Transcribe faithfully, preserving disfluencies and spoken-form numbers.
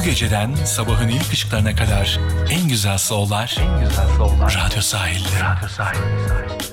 Bu geceden sabahın ilk ışıklarına kadar en güzel soul'lar, en güzel soul'lar Radyo Sahil'de. Radyo Sahil'de.